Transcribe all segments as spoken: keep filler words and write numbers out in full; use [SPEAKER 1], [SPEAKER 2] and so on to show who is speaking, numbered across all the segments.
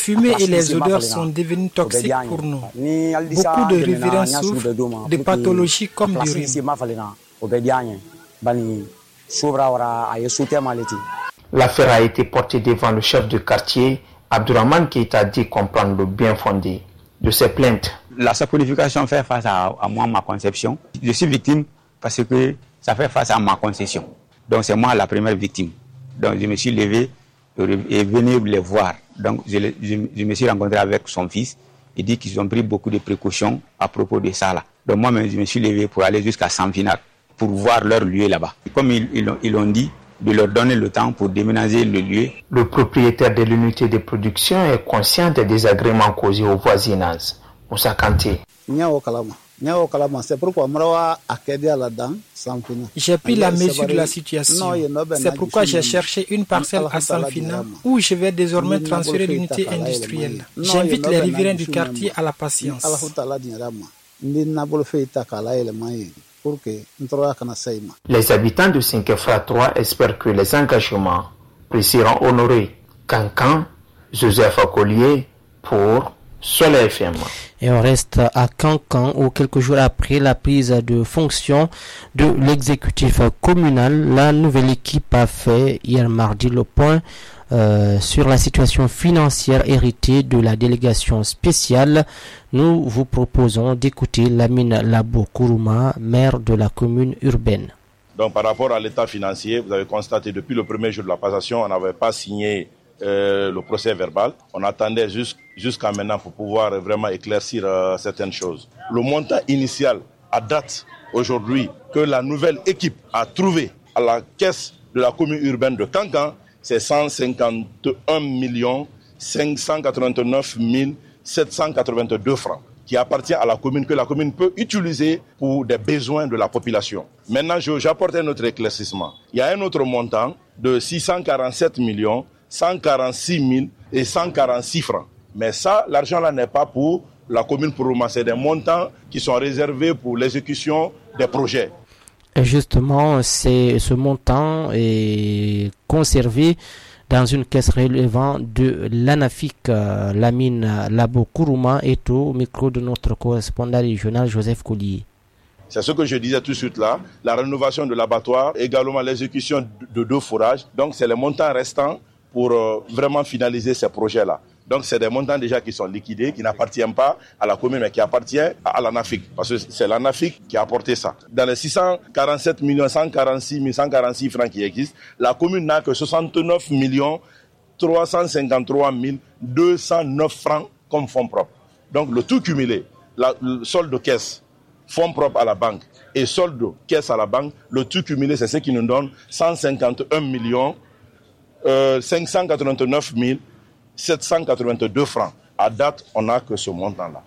[SPEAKER 1] fumée et les odeurs sont devenues toxiques pour nous. Beaucoup de riverains souffrent de pathologies comme du rhume.
[SPEAKER 2] L'affaire a été portée devant le chef de quartier, Abdourahmane Keita, dit comprendre le bien fondé de ces plaintes.
[SPEAKER 3] La saponification fait face à, à moi, ma conception. Je suis victime parce que ça fait face à ma concession. Donc c'est moi la première victime. Donc je me suis levé et venu les voir. Donc je, je, je me suis rencontré avec son fils. Il dit qu'ils ont pris beaucoup de précautions à propos de ça là. Donc moi-même je me suis levé pour aller jusqu'à Sanfinat pour voir leur lieu là-bas. Comme ils, ils, ont, ils ont dit, de leur donner le temps pour déménager le lieu.
[SPEAKER 2] Le propriétaire de l'unité de production est conscient des désagréments causés au voisinage. Moussa Kanté.
[SPEAKER 1] J'ai pris la mesure de la situation. C'est pourquoi j'ai cherché une parcelle à Sanfina où je vais désormais transférer l'unité industrielle. J'invite les riverains du quartier à la patience.
[SPEAKER 2] Les habitants de Sinkefra trois espèrent que les engagements seront honorés. Cancan, Joseph Collier pour Soleil F M.
[SPEAKER 4] Et on reste à Cancan où quelques jours après la prise de fonction de l'exécutif communal, la nouvelle équipe a fait hier mardi le point euh, sur la situation financière héritée de la délégation spéciale. Nous vous proposons d'écouter Lamine Labo Kourouma, maire de la commune urbaine.
[SPEAKER 5] Donc par rapport à l'état financier, vous avez constaté depuis le premier jour de la passation, on n'avait pas signé Euh, le procès verbal. On attendait jusqu', jusqu'à maintenant pour pouvoir vraiment éclaircir euh, certaines choses. Le montant initial à date aujourd'hui que la nouvelle équipe a trouvé à la caisse de la commune urbaine de Cancan, c'est cent cinquante et un millions cinq cent quatre-vingt-neuf mille sept cent quatre-vingt-deux francs qui appartient à la commune, que la commune peut utiliser pour des besoins de la population. Maintenant, je, j'apporte un autre éclaircissement. Il y a un autre montant de six cent quarante-sept millions cent quarante-six mille et cent quarante-six francs. Mais ça, l'argent-là n'est pas pour la commune pour c'est des montants qui sont réservés pour l'exécution des projets.
[SPEAKER 4] Et justement, c'est, ce montant est conservé dans une caisse relevant de l'ANAFIC. Lamine Labo Kourouma est au micro de notre correspondant régional Joseph Collier.
[SPEAKER 5] C'est ce que je disais tout de suite là, la rénovation de l'abattoir, également l'exécution de deux fourrages. Donc c'est les montants restants pour euh, vraiment finaliser ces projets-là. Donc c'est des montants déjà qui sont liquidés, qui n'appartiennent pas à la commune, mais qui appartiennent à, à l'ANAFIC. Parce que c'est l'ANAFIC qui a apporté ça. Dans les six cent quarante-sept millions cent quarante-six mille cent quarante-six francs qui existent, la commune n'a que soixante-neuf millions trois cent cinquante-trois mille deux cent neuf francs comme fonds propres. Donc le tout cumulé, la, le solde de caisse, fonds propres à la banque et solde de caisse à la banque, le tout cumulé, c'est ce qui nous donne cent cinquante et un millions Euh, cinq cent quatre-vingt-neuf mille sept cent quatre-vingt-deux francs. À date, on n'a que ce montant-là.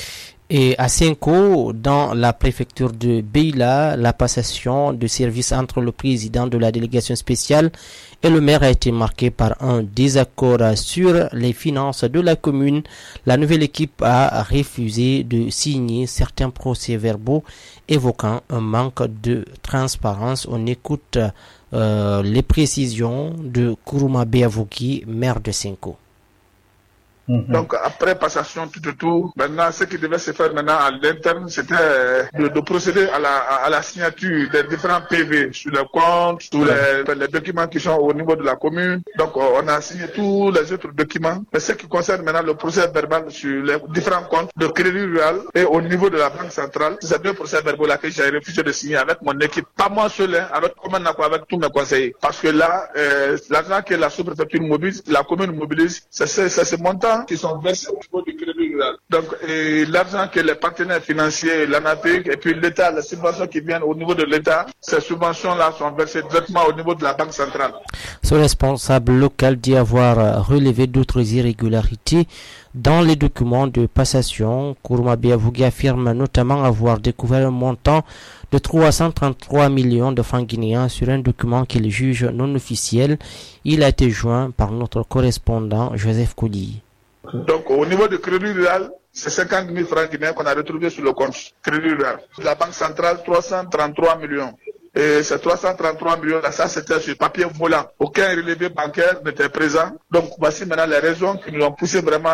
[SPEAKER 4] Et à Senko, dans la préfecture de Beila, la passation de service entre le président de la délégation spéciale et le maire a été marquée par un désaccord sur les finances de la commune. La nouvelle équipe a refusé de signer certains procès-verbaux évoquant un manque de transparence. On écoute euh, les précisions de Kourouma Beavouki, maire de Senko.
[SPEAKER 6] Mm-hmm. Donc après passation tout autour, maintenant ce qui devait se faire maintenant à l'interne, c'était de, de procéder à la, à la signature des différents P V sur les comptes, sur les, les documents qui sont au niveau de la commune. Donc on a signé tous les autres documents. Mais ce qui concerne maintenant le procès verbal sur les différents comptes de Crédit Rural et au niveau de la Banque centrale, c'est deux procès verbaux là que j'ai refusé de signer avec mon équipe. Pas moi seul, hein, avec, avec tous mes conseillers. Parce que là, euh, l'argent que la sous-préfecture mobilise, la commune mobilise, c'est ce montant qui sont versés au niveau du Crédit Rural. Donc, et l'argent que les partenaires financiers, l'ANAFIC et puis l'État, les subventions qui viennent au niveau de l'État, ces subventions-là sont versées directement au niveau de la Banque centrale.
[SPEAKER 4] Ce responsable local dit avoir relevé d'autres irrégularités dans les documents de passation. Kourouma Beavouki affirme notamment avoir découvert un montant de trois cent trente-trois millions de francs guinéens sur un document qu'il juge non officiel. Il a été joint par notre correspondant Joseph Collier.
[SPEAKER 6] Donc au niveau du Crédit Rural, c'est cinquante mille francs guinéens qu'on a retrouvés sur le compte Crédit Rural. La Banque centrale, trois cent trente-trois millions. Et ces trois cent trente-trois millions, là, ça c'était sur papier volant. Aucun relevé bancaire n'était présent. Donc voici maintenant les raisons qui nous ont poussé vraiment